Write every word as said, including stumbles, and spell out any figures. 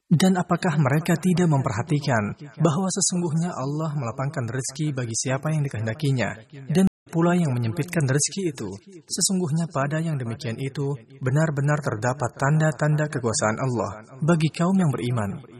Dan apakah mereka tidak memperhatikan bahwa sesungguhnya Allah melapangkan rezeki bagi siapa yang dikehendakinya, dan pula yang menyempitkan rezeki itu? Sesungguhnya pada yang demikian itu benar-benar terdapat tanda-tanda kekuasaan Allah bagi kaum yang beriman.